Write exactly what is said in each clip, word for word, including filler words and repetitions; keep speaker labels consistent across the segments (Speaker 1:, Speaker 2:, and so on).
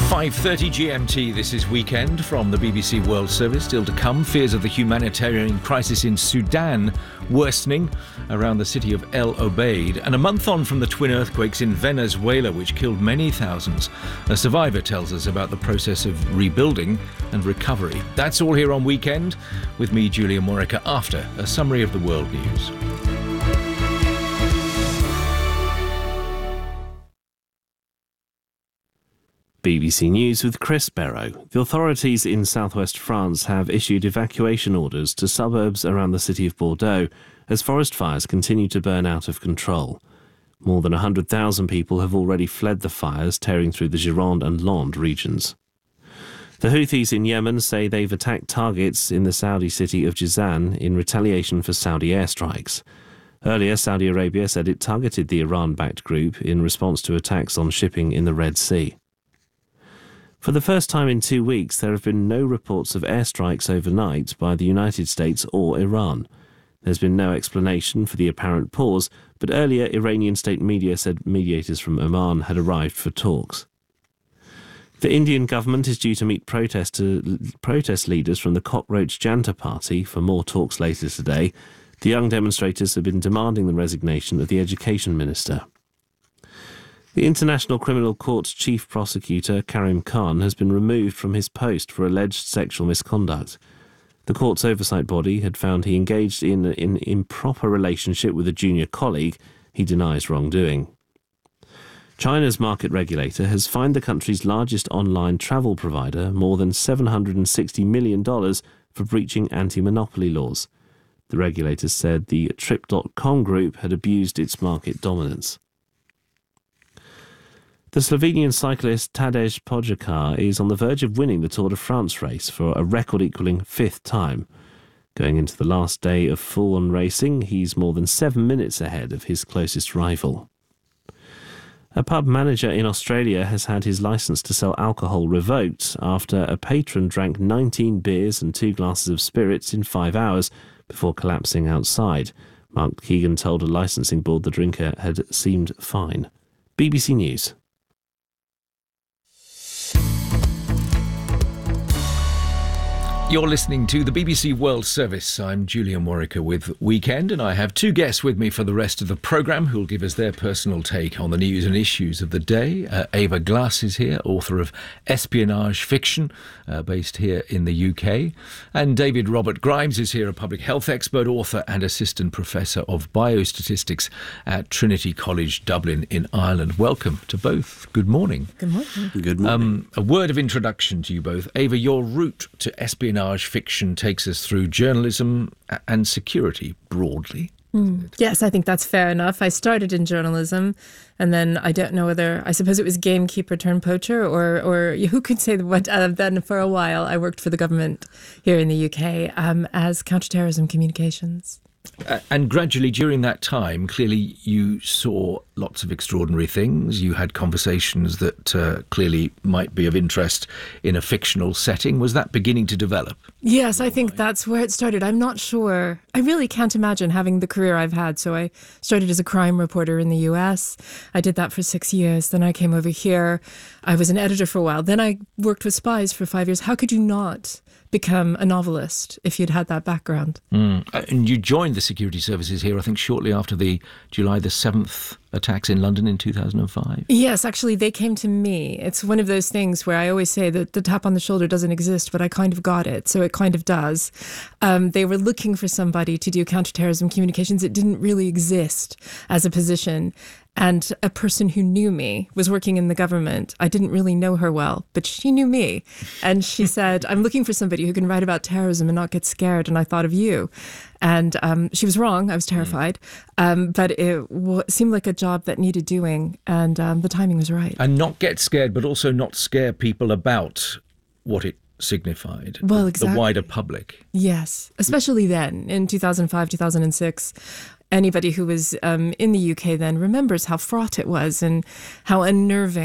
Speaker 1: five thirty G M T, this is Weekend from the B B C World Service. Still to come, fears of the humanitarian crisis in Sudan worsening around the city of El Obeid. And a month on from the twin earthquakes in Venezuela, which killed many thousands, a survivor tells us about the process of rebuilding and recovery. That's all here on Weekend, with me, Julian Morica, after a summary of the world news.
Speaker 2: B B C News with Chris Barrow. The authorities in southwest France have issued evacuation orders to suburbs around the city of Bordeaux as forest fires continue to burn out of control. More than one hundred thousand people have already fled the fires tearing through the Gironde and Landes regions. The Houthis in Yemen say they've attacked targets in the Saudi city of Jizan in retaliation for Saudi airstrikes. Earlier, Saudi Arabia said it targeted the Iran-backed group in response to attacks on shipping in the Red Sea. For the first time in two weeks, there have been no reports of airstrikes overnight by the United States or Iran. There's been no explanation for the apparent pause, but earlier Iranian state media said mediators from Oman had arrived for talks. The Indian government is due to meet protest, protest leaders from the Cockroach Janta Party for more talks later today. The young demonstrators have been demanding the resignation of the education minister. The International Criminal Court's chief prosecutor, Karim Khan, has been removed from his post for alleged sexual misconduct. The court's oversight body had found he engaged in an improper relationship with a junior colleague. He denies wrongdoing. China's market regulator has fined the country's largest online travel provider more than seven hundred sixty million dollars for breaching anti-monopoly laws. The regulator said the Trip dot com group had abused its market dominance. The Slovenian cyclist Tadej Pogačar is on the verge of winning the Tour de France race for a record-equalling fifth time. Going into the last day of full-on racing, he's more than seven minutes ahead of his closest rival. A pub manager in Australia has had his licence to sell alcohol revoked after a patron drank nineteen beers and two glasses of spirits in five hours before collapsing outside. Mark Keegan told a licensing board the drinker had seemed fine. B B C News.
Speaker 1: You're listening to the B B C World Service. I'm Julian Morica with Weekend, and I have two guests with me for the rest of the programme who'll give us their personal take on the news and issues of the day. Uh, Ava Glass is here, author of espionage fiction, uh, based here in the U K. And David Robert Grimes is here, a public health expert, author and assistant professor of biostatistics at Trinity College, Dublin in Ireland. Welcome to both. Good morning.
Speaker 3: Good morning.
Speaker 2: Good morning.
Speaker 1: Um, a word of introduction to you both. Ava, your route to espionage fiction takes us through journalism and security broadly.
Speaker 3: Mm. Yes, I think that's fair enough. I started in journalism, and then I don't know whether, I suppose it was gamekeeper turned poacher, or or who could say what. Uh, then for a while I worked for the government here in the U K um, as counterterrorism communications.
Speaker 1: Uh, and gradually during that time, clearly you saw lots of extraordinary things. You had conversations that uh, clearly might be of interest in a fictional setting. Was that beginning to develop?
Speaker 3: Yes, I think that's where it started. I'm not sure. I really can't imagine having the career I've had. So I started as a crime reporter in the U S. I did that for six years. Then I came over here. I was an editor for a while. Then I worked with spies for five years. How could you not become a novelist if you'd had that background?
Speaker 1: Mm. And you joined the security services here, I think, shortly after the July the seventh attacks in London in two thousand five.
Speaker 3: Yes, actually, they came to me. It's one of those things where I always say that the tap on the shoulder doesn't exist, but I kind of got it, so it kind of does. Um, they were looking for somebody to do counterterrorism communications. It didn't really exist as a position. And a person who knew me was working in the government. I didn't really know her well, but she knew me. And she said, I'm looking for somebody who can write about terrorism and not get scared. And I thought of you. And um, she was wrong. I was terrified. Um, but it w- seemed like a job that needed doing. And um, the timing was right.
Speaker 1: And not get scared, but also not scare people about what it signified.
Speaker 3: Well, exactly.
Speaker 1: The wider public.
Speaker 3: Yes, especially then in two thousand five, two thousand six. Anybody who was um, in the U K then remembers how fraught it was and how unnerving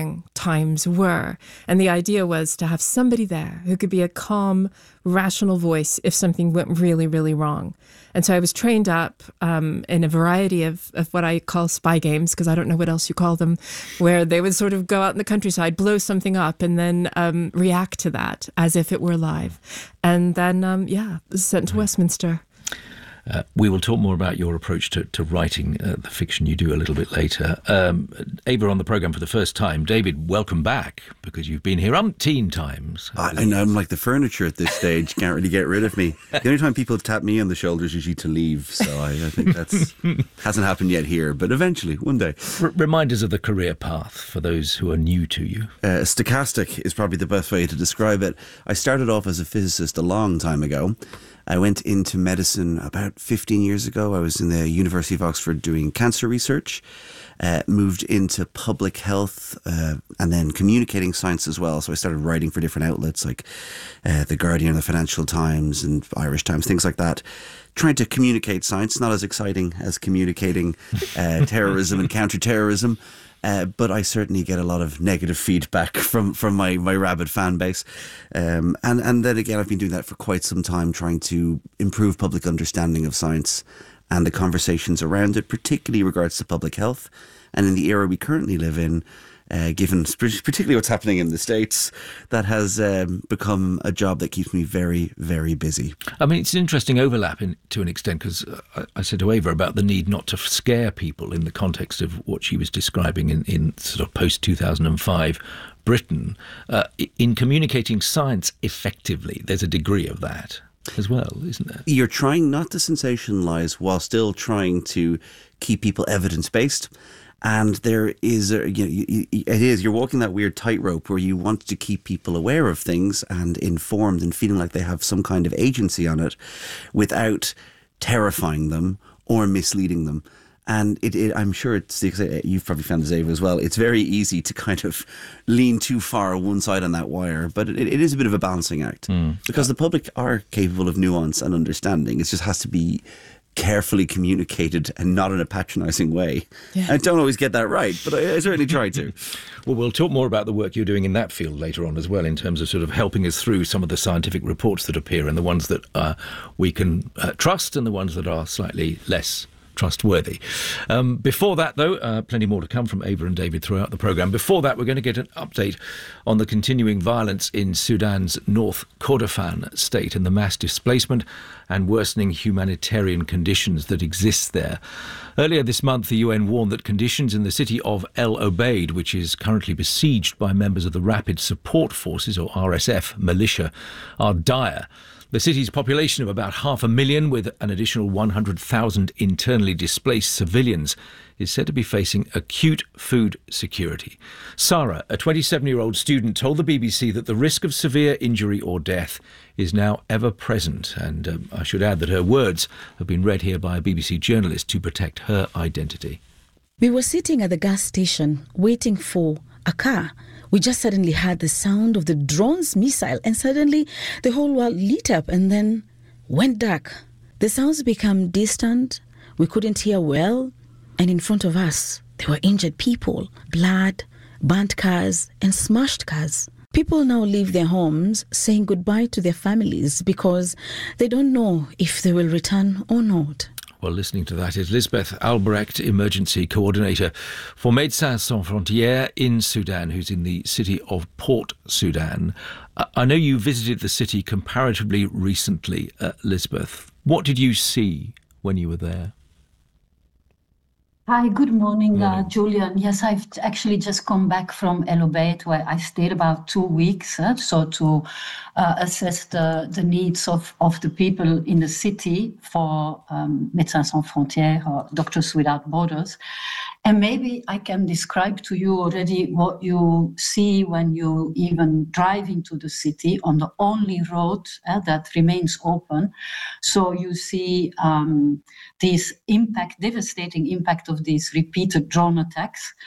Speaker 3: times were. And the idea was to have somebody there who could be a calm, rational voice if something went really, really wrong. And so I was trained up um, in a variety of, of what I call spy games, because I don't know what else you call them, where they would sort of go out in the countryside, blow something up, and then um, react to that as if it were live. And then, um, yeah, sent to Westminster.
Speaker 1: Uh, we will talk more about your approach to, to writing uh, the fiction you do a little bit later. Um, Ava on the programme for the first time. David, welcome back, because you've been here umpteen times. I,
Speaker 4: I know, I'm like the furniture at this stage. Can't really get rid of me. The only time people tap me on the shoulder is usually to leave. So I, I think that's hasn't happened yet here, but eventually, one day.
Speaker 1: R- remind us of the career path for those who are new to you.
Speaker 4: Uh, stochastic is probably the best way to describe it. I started off as a physicist a long time ago. I went into medicine about fifteen years ago. I was in the University of Oxford doing cancer research, uh, moved into public health uh, and then communicating science as well. So I started writing for different outlets like uh, The Guardian, the Financial Times and Irish Times, things like that. Trying to communicate science, not as exciting as communicating uh, terrorism and counter-terrorism. Uh, but I certainly get a lot of negative feedback from, from my, my rabid fan base. Um, and, and then again, I've been doing that for quite some time, trying to improve public understanding of science and the conversations around it, particularly regards to public health. And in the era we currently live in, uh, given particularly what's happening in the States, that has um, become a job that keeps me very, very busy.
Speaker 1: I mean, it's an interesting overlap in, to an extent, because I, I said to Ava about the need not to scare people in the context of what she was describing in, in sort of post two thousand five Britain. Uh, in communicating science effectively, there's a degree of that as well, isn't there?
Speaker 4: You're trying not to sensationalise while still trying to keep people evidence-based. And there is, a, you know, it is, you're walking that weird tightrope where you want to keep people aware of things and informed and feeling like they have some kind of agency on it without terrifying them or misleading them. And it, it, I'm sure it's, you've probably found this, Ava, as well. It's very easy to kind of lean too far one side on that wire, but it, it is a bit of a balancing act mm. because the public are capable of nuance and understanding. It just has to be carefully communicated and not in a patronising way. Yeah. I don't always get that right, but I, I certainly try to.
Speaker 1: Well, we'll talk more about the work you're doing in that field later on as well, in terms of sort of helping us through some of the scientific reports that appear and the ones that uh, we can uh, trust and the ones that are slightly less trustworthy. Um, before that, though, uh, plenty more to come from Ava and David throughout the programme. Before that, we're going to get an update on the continuing violence in Sudan's North Kordofan state and the mass displacement and worsening humanitarian conditions that exist there. Earlier this month, the U N warned that conditions in the city of El Obeid, which is currently besieged by members of the Rapid Support Forces, or R S F, militia, are dire. The city's population of about half a million, with an additional one hundred thousand internally displaced civilians, is said to be facing acute food security. Sarah, a twenty-seven-year-old student, told the B B C that the risk of severe injury or death is now ever present. And um, I should add that her words have been read here by a B B C journalist to protect her identity.
Speaker 5: We were sitting at the gas station waiting for a car. We just suddenly heard the sound of the drone's missile, and suddenly the whole world lit up and then went dark. The sounds became distant. We couldn't hear well. And in front of us, there were injured people, blood, burnt cars, and smashed cars. People now leave their homes saying goodbye to their families because they don't know if they will return or not.
Speaker 1: Well, listening to that is Lisbeth Albrecht, Emergency Coordinator for Médecins Sans Frontières in Sudan, who's in the city of Port Sudan. I know you visited the city comparatively recently, uh, Lisbeth. What did you see when you were there?
Speaker 6: Hi, good morning, uh, Julian. Yes, I've actually just come back from El Obeid, where I stayed about two weeks, uh, so to uh, assess the, the needs of, of the people in the city for um, Médecins Sans Frontières, or Doctors Without Borders. And maybe I can describe to you already what you see when you even drive into the city on the only road uh, that remains open. So you see um, this impact, devastating impact of these repeated drone attacks.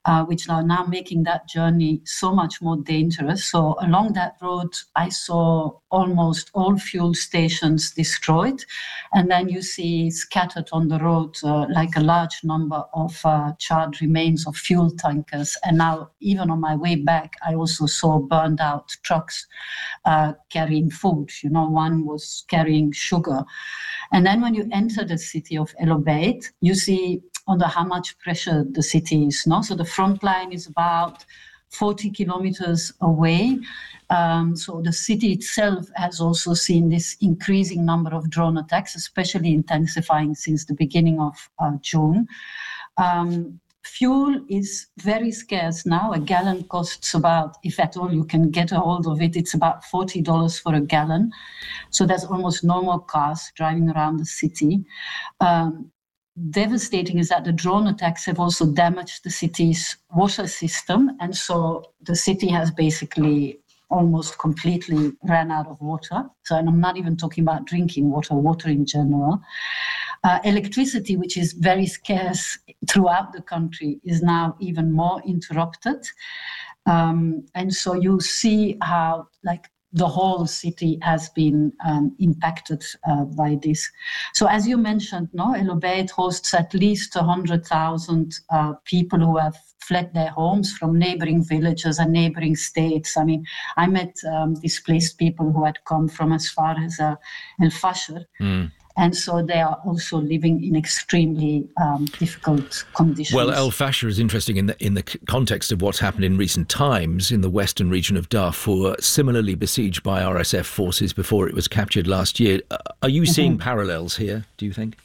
Speaker 6: uh, which are now making that journey so much more dangerous. So along that road, I saw almost all fuel stations destroyed. And then you see scattered on the road uh, like a large number of uh, charred remains of fuel tankers. And now, even on my way back, I also saw burned out trucks uh, carrying food. You know, one was carrying sugar. And then when you enter the city of El Obeid, you see under how much pressure the city is. No? So the front line is about forty kilometers away. Um, so the city itself has also seen this increasing number of drone attacks, especially intensifying since the beginning of uh, June. Um, fuel is very scarce now. A gallon costs about, if at all you can get a hold of it, it's about forty dollars for a gallon. So there's almost no more cars driving around the city. Um, Devastating is that the drone attacks have also damaged the city's water system. And so the city has basically almost completely ran out of water. So, and I'm not even talking about drinking water, water in general. Uh, electricity, which is very scarce throughout the country, is now even more interrupted. Um, and so you see how, like, the whole city has been um, impacted uh, by this. So as you mentioned, no, El Obeid hosts at least one hundred thousand uh, people who have fled their homes from neighboring villages and neighboring states. I mean, I met um, displaced people who had come from as far as uh, El Fasher. Mm. And so they are also living in extremely um, difficult conditions.
Speaker 1: Well, El Fasher is interesting in the in the context of what's happened in recent times in the western region of Darfur, similarly besieged by R S F forces before it was captured last year. Are you seeing mm-hmm. parallels here, do you think?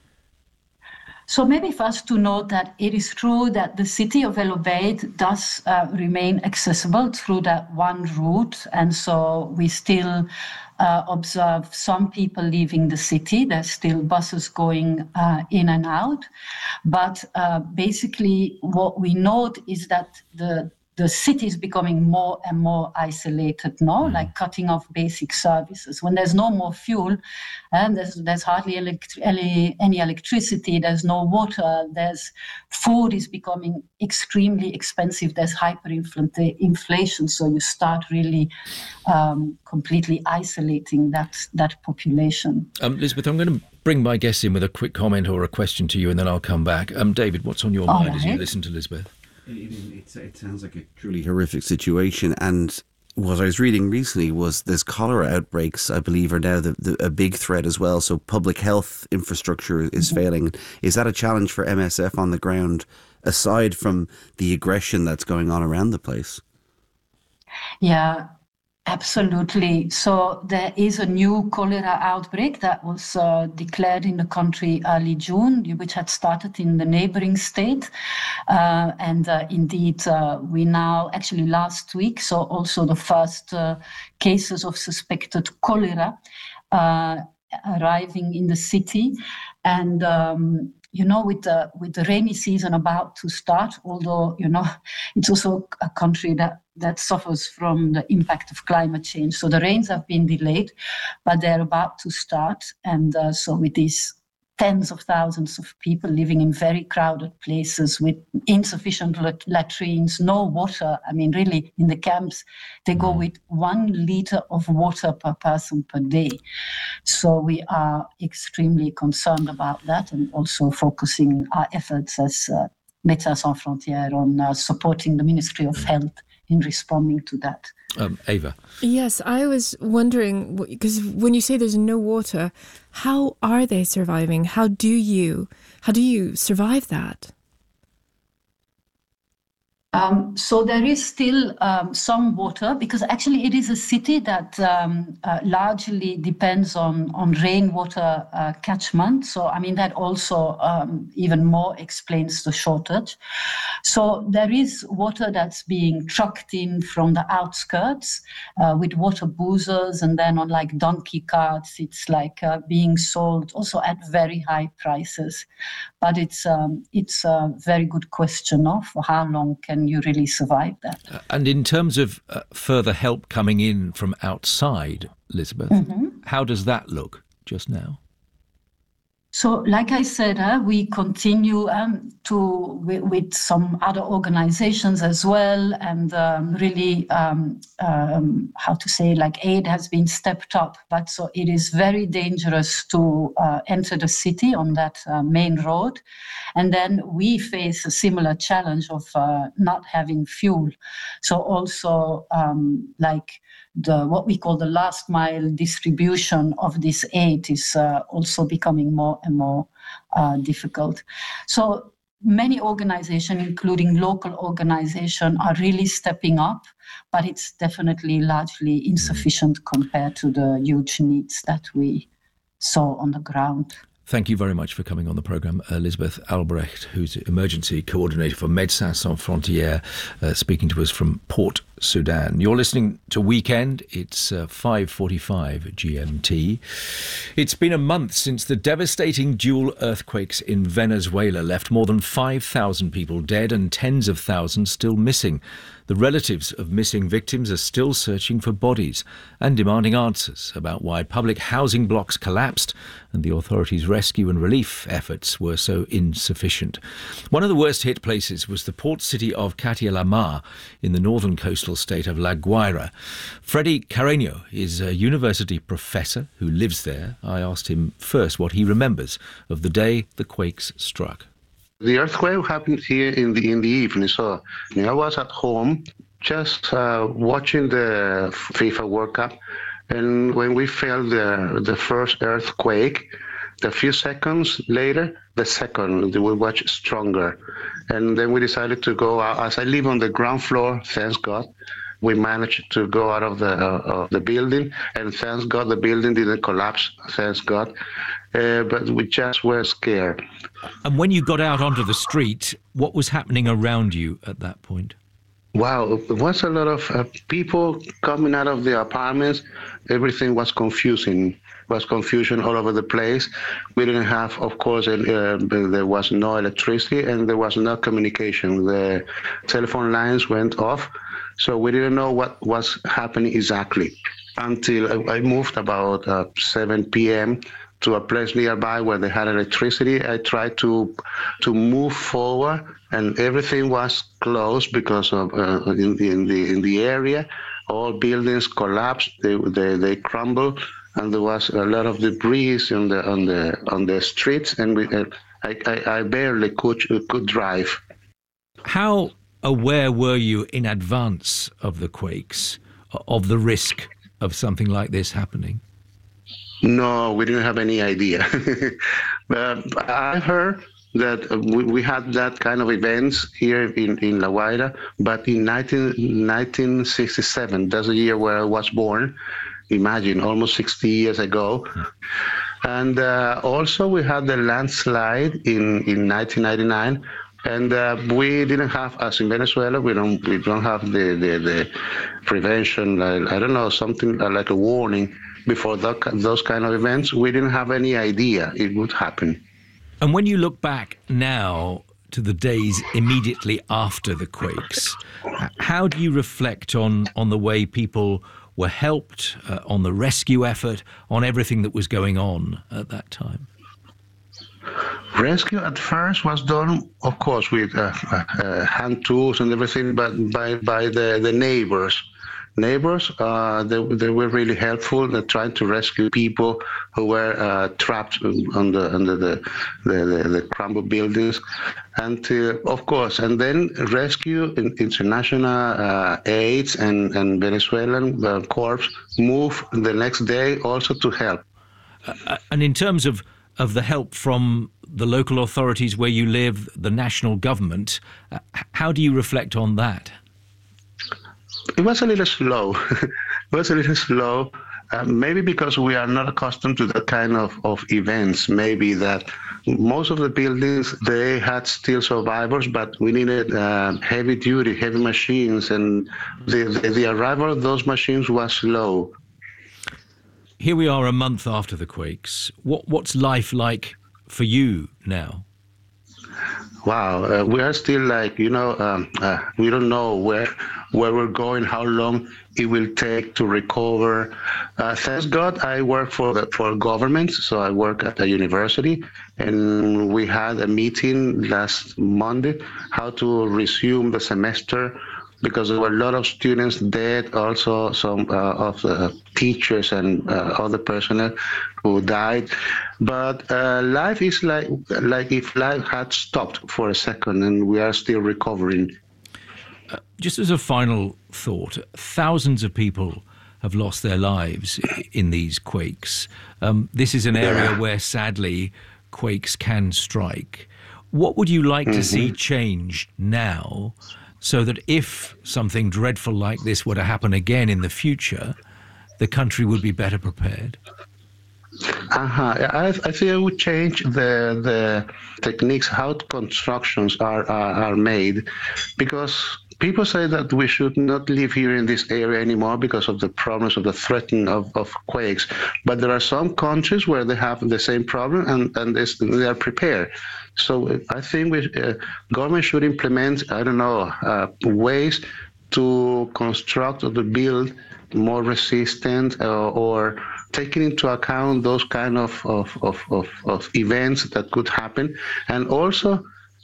Speaker 6: So maybe first to note that it is true that the city of El Obeid does uh, remain accessible through that one route. And so we still uh, observe some people leaving the city. There's still buses going uh, in and out. But uh, basically what we note is that the the city is becoming more and more isolated, no? Mm. Like cutting off basic services. When there's no more fuel, and there's, there's hardly electri- any, any electricity, there's no water, there's food is becoming extremely expensive, there's hyperinflation, so you start really um, completely isolating that, that population.
Speaker 1: Um, Elizabeth, I'm going to bring my guests in with a quick comment or a question to you, and then I'll come back. Um, David, what's on your
Speaker 6: All
Speaker 1: mind
Speaker 6: right.
Speaker 1: as you listen to Elizabeth?
Speaker 4: It, it sounds like a truly horrific situation, and what I was reading recently was there's cholera outbreaks, I believe, are now the, the, a big threat as well. So public health infrastructure is mm-hmm. failing. Is that a challenge for M S F on the ground, aside from the aggression that's going on around the place?
Speaker 6: Yeah, absolutely. So there is a new cholera outbreak that was uh, declared in the country early June, which had started in the neighboring state. Uh, and uh, indeed, uh, we now, actually last week, saw also the first uh, cases of suspected cholera uh, arriving in the city. And um, you know, with the with the rainy season about to start, although, you know, it's also a country that, that suffers from the impact of climate change. So the rains have been delayed, but they're about to start. And uh, so with these tens of thousands of people living in very crowded places with insufficient lat- latrines, no water. I mean, really, in the camps, they go with one liter of water per person per day. So we are extremely concerned about that, and also focusing our efforts as uh, Médecins Sans Frontières on uh, supporting the Ministry of Health in responding to that.
Speaker 1: Um, Ava.
Speaker 3: Yes, I was wondering, because when you say there's no water, how are they surviving? How do you, how do you survive that?
Speaker 6: Um, so there is still um, some water, because actually it is a city that um, uh, largely depends on, on rainwater uh, catchment. So, I mean, that also um, even more explains the shortage. So there is water that's being trucked in from the outskirts uh, with water boozers, and then on like donkey carts, it's like uh, being sold also at very high prices. But it's um, it's a very good question of for how long can you really survive that.
Speaker 1: Uh, and in terms of uh, further help coming in from outside, Elizabeth, mm-hmm. how does that look just now?
Speaker 6: So, like I said, uh, we continue um, to with, with some other organizations as well, and um, really, um, um, how to say, like aid has been stepped up. But so it is very dangerous to uh, enter the city on that uh, main road, and then we face a similar challenge of uh, not having fuel. So also, um, like. The what we call the last mile distribution of this aid is uh, also becoming more and more uh, difficult. So many organizations, including local organizations, are really stepping up, but it's definitely largely insufficient compared to the huge needs that we saw on the ground.
Speaker 1: Thank you very much for coming on the programme. Elisabeth Albrecht, who's Emergency Coordinator for Médecins Sans Frontières, uh, speaking to us from Port Sudan. You're listening to Weekend. It's uh, five forty-five G M T. It's been a month since the devastating dual earthquakes in Venezuela left more than five thousand people dead and tens of thousands still missing. The relatives of missing victims are still searching for bodies and demanding answers about why public housing blocks collapsed and the authorities' rescue and relief efforts were so insufficient. One of the worst hit places was the port city of Catia la Mar in the northern coastal state of La Guaira. Freddy Carreño is a university professor who lives there. I asked him first what he remembers of the day the quakes struck.
Speaker 7: The earthquake happened here in the in the evening, so you know, I was at home just uh, watching the FIFA World Cup, and when we felt the the first earthquake, a few seconds later, the second we watched stronger, and then we decided to go out. As I live on the ground floor, thanks God, we managed to go out of the uh, of the building, and thanks God the building didn't collapse. Thanks God. Uh, but we just were scared.
Speaker 1: And when you got out onto the street, what was happening around you at that point?
Speaker 7: Wow, there was a lot of uh, people coming out of the apartments. Everything was confusing. Was confusion all over the place. We didn't have, of course, uh, there was no electricity and there was no communication. The telephone lines went off, so we didn't know what was happening exactly until I moved about uh, seven p.m. to a place nearby where they had electricity. I tried to to move forward, and everything was closed because of uh, in, in the in the area, all buildings collapsed. They they they crumbled, and there was a lot of debris on the on the on the streets, and we, uh, I, I I barely could could drive.
Speaker 1: How aware were you in advance of the quakes, of the risk of something like this happening?
Speaker 7: No, we didn't have any idea. uh, I heard that we, we had that kind of events here in, in La Guaira, but in nineteen sixty-seven, that's the year where I was born, imagine, almost sixty years ago. And uh, also we had the landslide in, in nineteen ninety-nine, and uh, we didn't have, as in Venezuela, we don't we don't have the, the, the prevention, I, I don't know, something like a warning. Before that, those kind of events, we didn't have any idea it would happen.
Speaker 1: And when you look back now to the days immediately after the quakes, how do you reflect on, on the way people were helped, uh, on the rescue effort, on everything that was going on at that time?
Speaker 7: Rescue at first was done, of course, with uh, uh, hand tools and everything, but by, by the, the neighbors. Neighbors, uh, they, they were really helpful. They tried to rescue people who were uh, trapped under under the the, the, the crumbled buildings, and uh, of course, and then rescue international uh, aids and and Venezuelan uh, corps moved the next day also to help.
Speaker 1: Uh, and in terms of of the help from the local authorities where you live, the national government, uh, how do you reflect on that?
Speaker 7: It was a little slow. It was a little slow, uh, maybe because we are not accustomed to that kind of, of events. Maybe that most of the buildings, they had still survivors, but we needed uh, heavy duty, heavy machines, and the, the, the arrival of those machines was slow.
Speaker 1: Here we are a month after the quakes. What What's life like for you now?
Speaker 7: Wow, uh, we are still like, you know, um, uh, we don't know where where we're going, how long it will take to recover. Uh, thanks God, I work for the, for government, so I work at a university, and we had a meeting last Monday how to resume the semester, because there were a lot of students dead, also some uh, of the teachers and uh, other personnel who died. But uh, life is like like if life had stopped for a second, and we are still recovering.
Speaker 1: Uh, just as a final thought, thousands of people have lost their lives in these quakes. Um, this is an area where, sadly, quakes can strike. What would you like mm-hmm. to see change now, so that if something dreadful like this were to happen again in the future, the country would be better prepared?
Speaker 7: Uh-huh. I, I think I would change the the techniques, how constructions are, are are made, because people say that we should not live here in this area anymore because of the problems of the threat of, of quakes. But there are some countries where they have the same problem, and, and they, they are prepared. So I think we, uh, government should implement, I don't know, uh, ways to construct or to build more resistant uh, or taking into account those kind of, of, of, of, of events that could happen, and also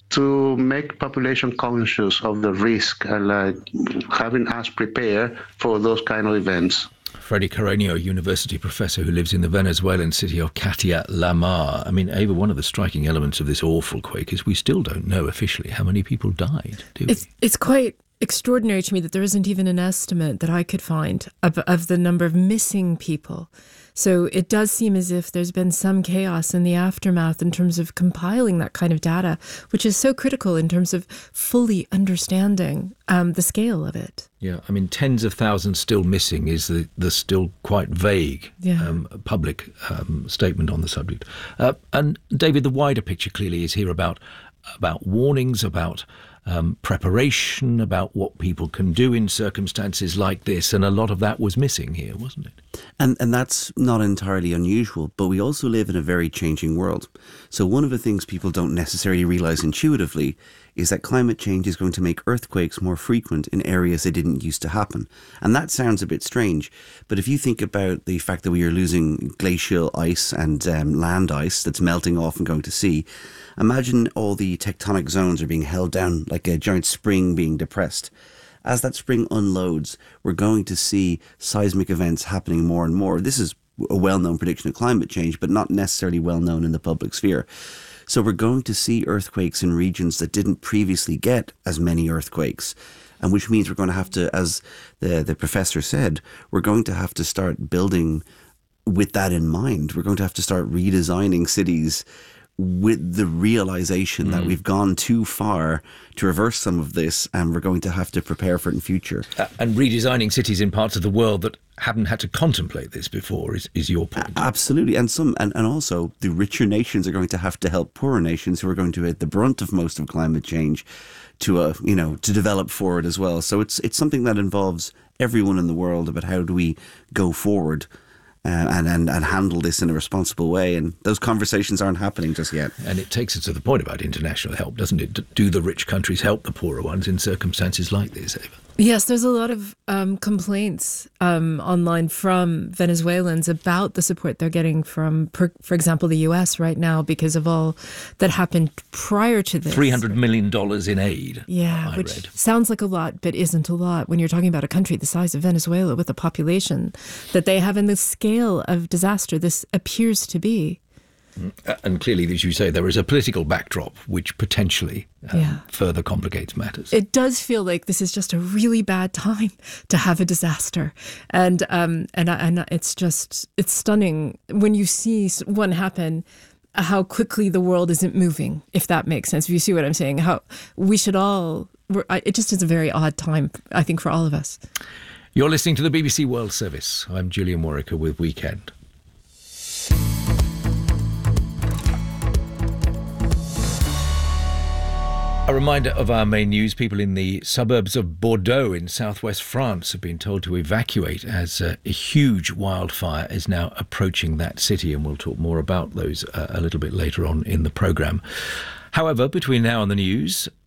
Speaker 7: to make population conscious of the risk and like having us prepare for those kind of events.
Speaker 1: Freddy Carreño, university professor who lives in the Venezuelan city of Catia La Mar. I mean, Ava, one of the striking elements of this awful quake is we still don't know officially how many people died, do we?
Speaker 3: It's, it's quite extraordinary to me that there isn't even an estimate that I could find of, of the number of missing people. So it does seem as if there's been some chaos in the aftermath in terms of compiling that kind of data, which is so critical in terms of fully understanding um, the scale of it.
Speaker 1: Yeah, I mean, tens of thousands still missing is the, the still quite vague
Speaker 3: yeah.
Speaker 1: um, public um, statement on the subject. Uh, and David, the wider picture clearly is here about about warnings, about um, preparation, about what people can do in circumstances like this, and a lot of that was missing here, wasn't it?
Speaker 4: And and that's not entirely unusual, but we also live in a very changing world. So one of the things people don't necessarily realise intuitively is that climate change is going to make earthquakes more frequent in areas they didn't used to happen. And that sounds a bit strange, but if you think about the fact that we are losing glacial ice and um, land ice that's melting off and going to sea, imagine all the tectonic zones are being held down like a giant spring being depressed. As that spring unloads, we're going to see seismic events happening more and more. This is a well-known prediction of climate change, but not necessarily well-known in the public sphere. So we're going to see earthquakes in regions that didn't previously get as many earthquakes, and which means we're going to have to, as the, the professor said, we're going to have to start building with that in mind. We're going to have to start redesigning cities with the realization mm. that we've gone too far to reverse some of this, and we're going to have to prepare for it in future.
Speaker 1: Uh, and redesigning cities in parts of the world that haven't had to contemplate this before is, is your point.
Speaker 4: A- absolutely. And some, and, and also the richer nations are going to have to help poorer nations who are going to hit the brunt of most of climate change to, uh, you know, to develop forward as well. So it's, it's something that involves everyone in the world about how do we go forward Uh, and, and, and handle this in a responsible way. And those conversations aren't happening just yet.
Speaker 1: And it takes us to the point about international help, doesn't it? Do the rich countries help the poorer ones in circumstances like this, Ava?
Speaker 3: Yes, there's a lot of um, complaints um, online from Venezuelans about the support they're getting from, per, for example, the U S right now because of all that happened prior to this.
Speaker 1: three hundred million dollars in aid,
Speaker 3: yeah,
Speaker 1: I
Speaker 3: which
Speaker 1: read.
Speaker 3: Sounds like a lot, but isn't a lot when you're talking about a country the size of Venezuela with a population that they have in the scale of disaster this appears to be.
Speaker 1: And clearly, as you say, there is a political backdrop which potentially um,
Speaker 3: yeah.
Speaker 1: further complicates matters.
Speaker 3: It does feel like this is just a really bad time to have a disaster. And um, and, and it's just, it's stunning when you see one happen, how quickly the world isn't moving, if that makes sense. If you see what I'm saying, how we should all, we're, it just is a very odd time, I think, for all of us.
Speaker 1: You're listening to the B B C World Service. I'm Julian Warwicker with Weekend. A reminder of our main news. People in the suburbs of Bordeaux in southwest France have been told to evacuate as uh, a huge wildfire is now approaching that city, and we'll talk more about those uh, a little bit later on in the programme. However, between now and the news,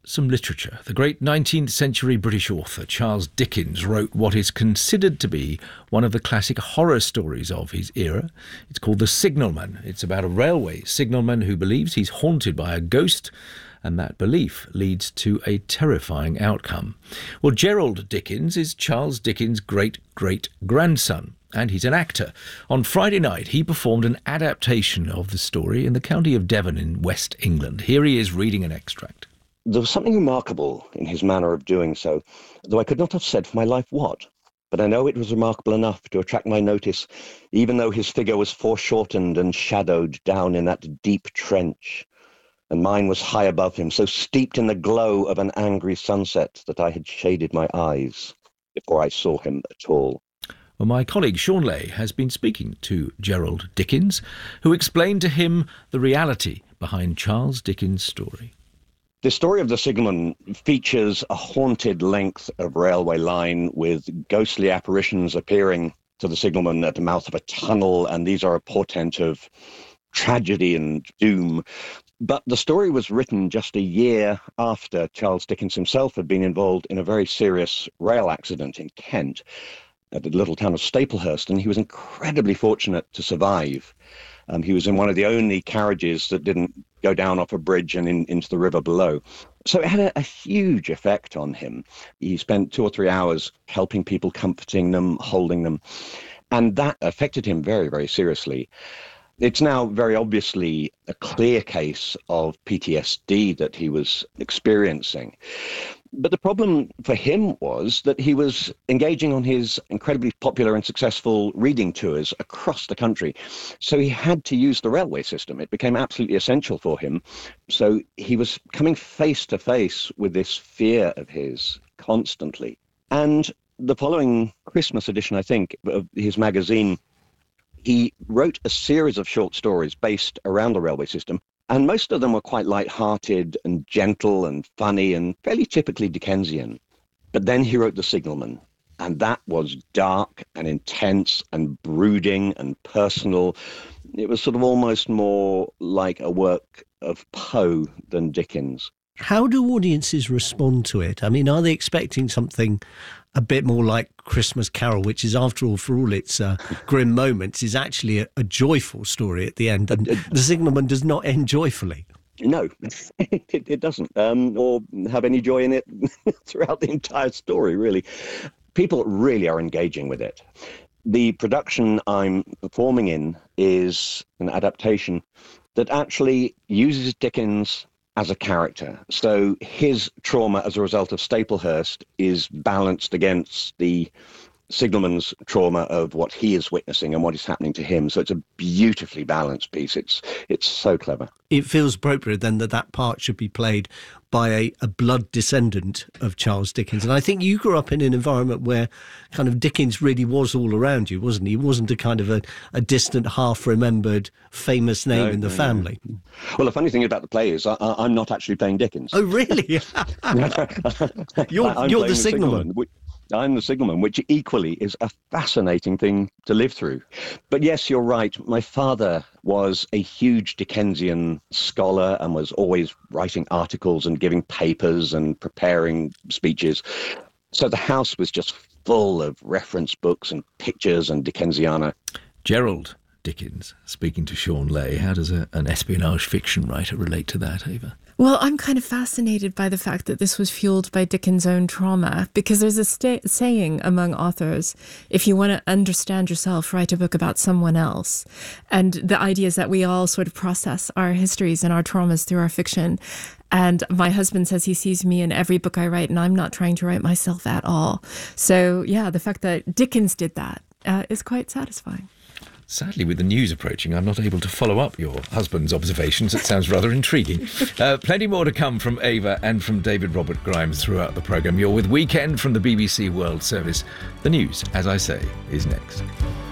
Speaker 1: some literature. The great nineteenth century British author Charles Dickens wrote what is considered to be one of the classic horror stories of his era. It's called The Signalman. It's about a railway signalman who believes he's haunted by a ghost, and that belief leads to a terrifying outcome. Well, Gerald Dickens is Charles Dickens' great-great-grandson, and he's an actor. On Friday night, he performed an adaptation of the story in the county of Devon in West England. Here he is reading an extract.
Speaker 8: There was something remarkable in his manner of doing so, though I could not have said for my life what. But I know it was remarkable enough to attract my notice, even though his figure was foreshortened and shadowed down in that deep trench, and mine was high above him, so steeped in the glow of an angry sunset that I had shaded my eyes before I saw him at all.
Speaker 1: Well, my colleague Sean Lay has been speaking to Gerald Dickens, who explained to him the reality behind Charles Dickens' story.
Speaker 8: The story of the Signalman features a haunted length of railway line with ghostly apparitions appearing to the signalman at the mouth of a tunnel, and these are a portent of tragedy and doom. But the story was written just a year after Charles Dickens himself had been involved in a very serious rail accident in Kent at the little town of Staplehurst, and he was incredibly fortunate to survive. Um, he was in one of the only carriages that didn't go down off a bridge and in, into the river below. So it had a, a huge effect on him. He spent two or three hours helping people, comforting them, holding them, and that affected him very, very seriously. It's now very obviously a clear case of P T S D that he was experiencing. But the problem for him was that he was engaging on his incredibly popular and successful reading tours across the country. So he had to use the railway system. It became absolutely essential for him. So he was coming face to face with this fear of his constantly. And the following Christmas edition, I think, of his magazine, he wrote a series of short stories based around the railway system. And most of them were quite light-hearted and gentle and funny and fairly typically Dickensian. But then he wrote The Signalman, and that was dark and intense and brooding and personal. It was sort of almost more like a work of Poe than Dickens.
Speaker 9: How do audiences respond to it? I mean, are they expecting something a bit more like Christmas Carol, which is, after all, for all its uh, grim moments, is actually a, a joyful story at the end, and The Signalman does not end joyfully?
Speaker 8: No, it, it doesn't, um, or have any joy in it throughout the entire story, really. People really are engaging with it. The production I'm performing in is an adaptation that actually uses Dickens as a character. So his trauma as a result of Staplehurst is balanced against the signalman's trauma of what he is witnessing and what is happening to him. So it's a beautifully balanced piece. It's it's so clever. It
Speaker 9: feels appropriate then that that part should be played by a, a blood descendant of Charles Dickens. And I think you grew up in an environment where kind of Dickens really was all around you, wasn't he? He wasn't a kind of a, a distant, half-remembered, famous name no, in the no, family. No.
Speaker 8: Well, the funny thing about the play is I, I'm not actually playing Dickens.
Speaker 9: Oh, really? you're
Speaker 8: I'm
Speaker 9: you're the signalman.
Speaker 8: signalman which, I'm the signalman, which equally is a fascinating thing to live through. But yes, you're right. My father was a huge Dickensian scholar and was always writing articles and giving papers and preparing speeches. So the house was just full of reference books and pictures and Dickensiana.
Speaker 1: Gerald Dickens speaking to Sean Lay. How does a, an espionage fiction writer relate to that, Ava?
Speaker 3: Well, I'm kind of fascinated by the fact that this was fueled by Dickens' own trauma, because there's a sta- saying among authors, if you want to understand yourself, write a book about someone else. And the idea is that we all sort of process our histories and our traumas through our fiction. And my husband says he sees me in every book I write, and I'm not trying to write myself at all. So, yeah, the fact that Dickens did that uh, is quite satisfying.
Speaker 1: Sadly, with the news approaching, I'm not able to follow up your husband's observations. It sounds rather intriguing. Uh, plenty more to come from Ava and from David Robert Grimes throughout the programme. You're with Weekend from the B B C World Service. The news, as I say, is next.